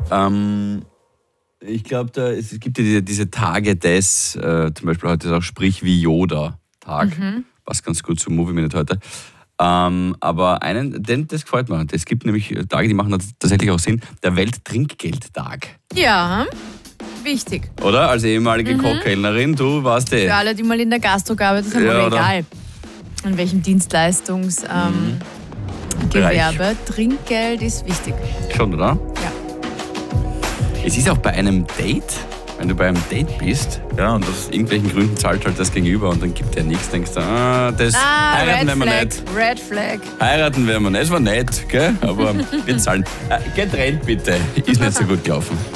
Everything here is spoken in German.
Ich glaube, es gibt ja diese Tage des, zum Beispiel heute ist auch Sprich wie Yoda-Tag. Passt ganz gut zum Movie Minute heute. Aber das gefällt mir. Es gibt nämlich Tage, die machen tatsächlich auch Sinn. Der Welttrinkgeldtag. Ja, wichtig. Oder? Als ehemalige Kochkellnerin, du warst Für alle, die mal in der Gastro gearbeitet haben, aber egal. In welchem Dienstleistungsgewerbe. Trinkgeld ist wichtig. Schon, oder? Ja. Es ist auch bei einem Date, wenn du bei einem Date bist, ja, und aus irgendwelchen Gründen zahlt halt das Gegenüber und dann gibt der nichts, denkst du, heiraten werden wir nicht. Red Flag. Heiraten werden wir nicht. Es war nett, gell? Aber wir zahlen. Getrennt bitte. Ist nicht so gut gelaufen.